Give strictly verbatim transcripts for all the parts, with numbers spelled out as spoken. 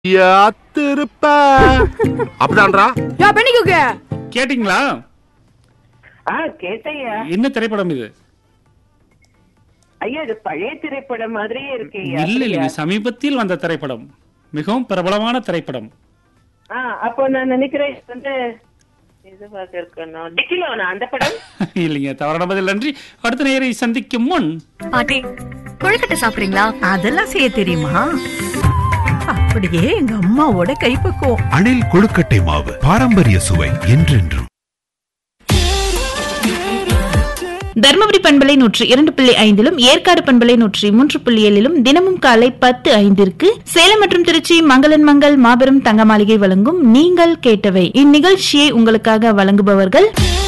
யாத்திருப்ப அப்படிதான்றா யா பண்ணிக்கோங்க. கேட்டிங்களா? ஆ கேட்டையா. என்ன திரைப்படம் இது? ஐயா இது பழைய திரைப்படம் மாதிரியே இருக்கு. இல்ல இல்ல, சமீபத்தில் வந்த திரைப்படம், மிகவும் பிரபலமான திரைப்படம். ஆ அப்போ நான் நினைக்கிறேன் இது வந்து எதுவாக இருக்கணும், டிக்கிலோனா அந்த படம்? இல்லைங்க, தவறான பதில். நன்றி. அடுத்த நேரை சந்திக்கும் முன் பாட்டி கொழுக்கட்டை சாப்பிடுறீங்களா? அதெல்லாம் செய்ய தெரியுமா? அப்படியே எங்க அம்மாவோட கைப்பக்குவம். அணில் கொழுக்கட்டை மாவு, பாரம்பரிய சுவை என்றென்றும். தர்மபுரி பண்பலை நூற்றி இரண்டு புள்ளி ஐந்திலும் ஏற்காடு பண்பலை நூற்றி மூன்று புள்ளி ஏழிலும் தினமும் காலை பத்து ஐந்திற்கு சேலம் மற்றும் திருச்சி மங்களன் மங்கள் மாபெரும் தங்க மாளிகை வழங்கும் நீங்கள் கேட்டவை. இந்நிகழ்ச்சியை உங்களுக்காக வழங்குபவர்கள்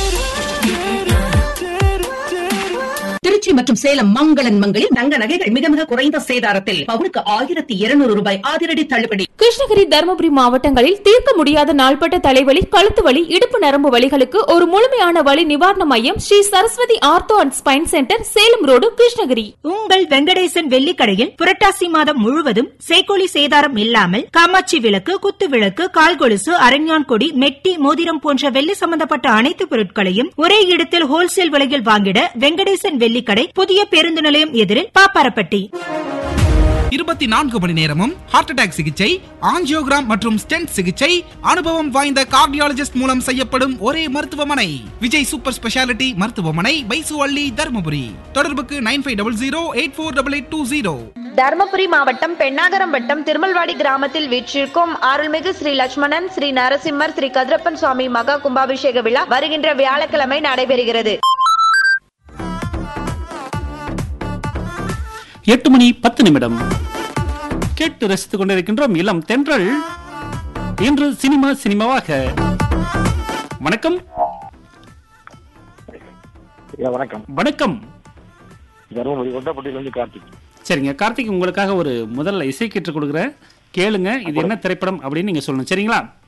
திருச்சி மற்றும் சேலம் மங்களன் மங்களில் தங்க நகைகள் மிக மிக குறைந்த சேதாரத்தில் பவுனுக்கு ஆயிரத்தி இருநூறு ரூபாய் அதிரடி தள்ளுபடி. கிருஷ்ணகிரி தர்மபுரி மாவட்டங்களில் தீர்க்க முடியாத நாள்பட்ட தலைவலி, கழுத்து வலி, இடுப்பு நரம்பு வலிகளுக்கு ஒரு முழுமையான வலி நிவாரண மையம் Sri Saraswati ortho and spine centre, Salem road, Krishnagiri. உங்கள் வெங்கடேசன் வெள்ளிக்கடையில் புரட்டாசி மாதம் முழுவதும் சேக்கோலி சேதாரம் இல்லாமல் காமாட்சி விளக்கு, குத்து விளக்கு, கால் கொலுசு, அரஞ்ஞான் கொடி, மெட்டி, மோதிரம் போன்ற வெள்ளி சம்பந்தப்பட்ட அனைத்து பொருட்களையும் ஒரே இடத்தில் ஹோல்சேல் விலையில் வாங்கிட வெங்கடேசன் வெள்ளிக்கடை, புதிய பேருந்து நிலையம் எதிரில், பாப்பாரப்பட்டி. இருபத்தி நான்கு மணி நேரமும் ஹார்ட் அட்டாக் சிகிச்சை, ஆஞ்சியோகிராம் மற்றும் ஸ்டென்ட் சிகிச்சை அனுபவம் வாய்ந்த கார்டியாலஜிஸ்ட் மூலம் செய்யப்படும் ஒரே மருத்துவமனை விஜய் சூப்பர் ஸ்பெஷாலிட்டி மருத்துவமனை, பைசுவள்ளி, தருமபுரி. தொடர்புக்கு nine five double zero eight four double eight two zero. Dharmapuri மாவட்டம் பெண்ணாகரம் வட்டம் திருமல்வாடி கிராமத்தில் வீற்றிருக்கும் அருள்மிகு ஸ்ரீ லட்சுமணன், ஸ்ரீ நரசிம்மர், ஸ்ரீ கதிரப்பன் சுவாமி மகா கும்பாபிஷேக விழா வருகின்ற வியாழக்கிழமை நடைபெறுகிறது. எட்டு மணி பத்து நிமிடம் கேட்டு ரசித்துக் கொண்டிருக்கின்றோம் இளம் தென்றல். இன்று சினிமா சினிமாவாக. வணக்கம். வணக்கம். வணக்கம். தருமபுரி ஒட்டப்பட்டியிலிருந்து கார்த்திக். சரிங்க கார்த்திக், உங்களுக்காக ஒரு முதல்ல இசை கேட்டு கொடுக்குறேன், கேளுங்க. இது என்ன திரைப்படம் அப்படின்னு நீங்க சொல்லணும், சரிங்களா?